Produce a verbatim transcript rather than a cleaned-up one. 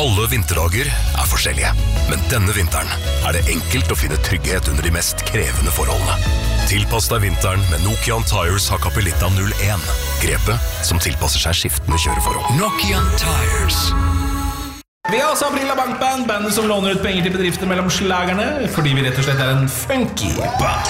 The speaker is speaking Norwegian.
Alle vinterdager er forskjellige, men denne vinteren er det enkelt å finne trygghet under de mest krevende forholdene. Tilpass deg vinteren med Nokian Tires Hakkapeliitta null en. Grepet som tilpasser seg skiftende kjøreforhold. Nokian Tires. Vi har også Aprila Bankband, bandet som låner ut penger til bedrifter mellom slagerne, fordi vi rett og slett er en funky band.